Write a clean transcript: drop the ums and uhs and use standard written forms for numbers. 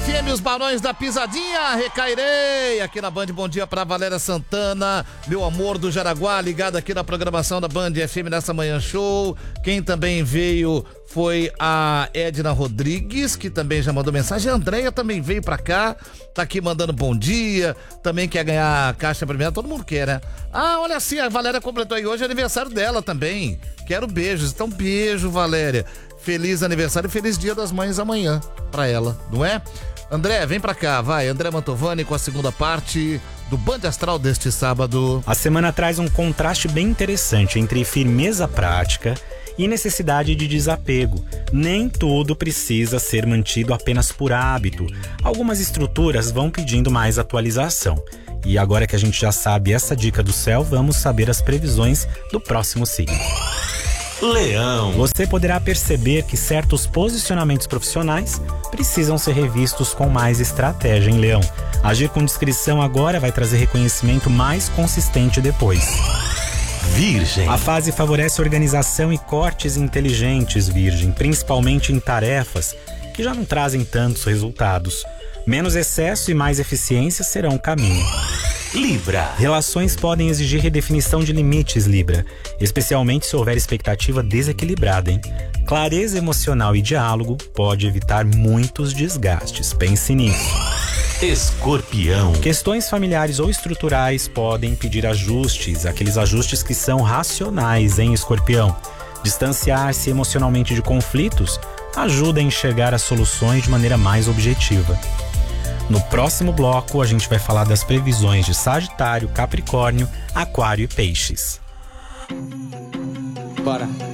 FM, os Barões da Pisadinha, recairei aqui na Band. Bom dia pra Valéria Santana, meu amor do Jaraguá, ligado aqui na programação da Band FM nessa manhã show. Quem também veio foi a Edna Rodrigues, que também já mandou mensagem. A Andréia também veio pra cá, tá aqui mandando bom dia, também quer ganhar a caixa premiada, todo mundo quer, né? Ah, olha assim, a Valéria completou aí hoje, é aniversário dela também. Quero beijos, então beijo, Valéria. Feliz aniversário e feliz dia das mães amanhã pra ela, não é? André, vem pra cá, vai. André Mantovani com a segunda parte do Band Astral deste sábado. A semana traz um contraste bem interessante entre firmeza prática e necessidade de desapego. Nem tudo precisa ser mantido apenas por hábito. Algumas estruturas vão pedindo mais atualização. E agora que a gente já sabe essa dica do céu, vamos saber as previsões do próximo signo. Leão. Você poderá perceber que certos posicionamentos profissionais precisam ser revistos com mais estratégia em Leão. Agir com discrição agora vai trazer reconhecimento mais consistente depois. Virgem. A fase favorece organização e cortes inteligentes, Virgem, principalmente em tarefas que já não trazem tantos resultados. Menos excesso e mais eficiência serão o caminho. Libra. Relações podem exigir redefinição de limites, Libra, especialmente se houver expectativa desequilibrada, hein? Clareza emocional e diálogo pode evitar muitos desgastes. Pense nisso. Escorpião. Questões familiares ou estruturais podem pedir ajustes, aqueles ajustes que são racionais, hein, Escorpião? Distanciar-se emocionalmente de conflitos ajuda a enxergar as soluções de maneira mais objetiva. No próximo bloco, a gente vai falar das previsões de Sagitário, Capricórnio, Aquário e Peixes. Bora.